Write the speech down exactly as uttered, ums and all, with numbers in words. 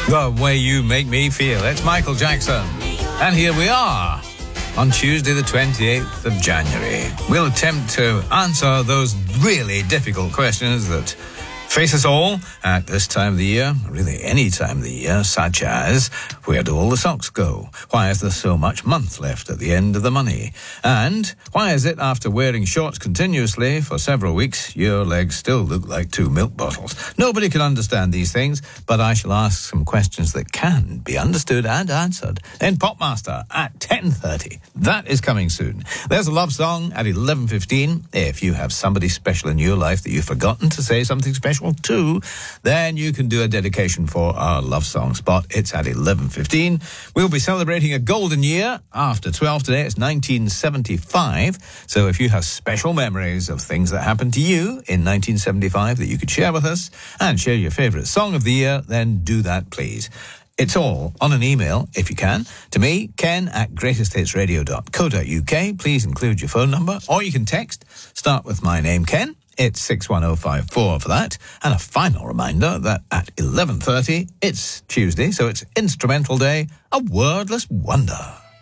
The way you make me feel. It's Michael Jackson. And here we are on Tuesday the twenty-eighth of January. We'll attempt to answer those really difficult questions that face us all at this time of the year, really any time of the year, such as, where do all the socks go? Why is there so much month left at the end of the money? And why is it, after wearing shorts continuously for several weeks, your legs still look like two milk bottles? Nobody can understand these things, but I shall ask some questions that can be understood and answered in Popmaster at ten thirty. That is coming soon. There's a love song at eleven fifteen. If you have somebody special in your life that you've forgotten to say something special too, then you can do a dedication for our love song spot. It's at eleven fifteen. We'll be celebrating a golden year after twelve today. It's nineteen seventy-five. So if you have special memories of things that happened to you in nineteen seventy-five that you could share with us and share your favourite song of the year, then do that, please. It's all on an email, if you can, to me, ken at greatestates-radio dot co dot uk. Please include your phone number, or you can text. Start with my name, Ken. It's six one oh five four for that. And a final reminder that at eleven thirty, it's Tuesday, so it's Instrumental Day, a wordless wonder.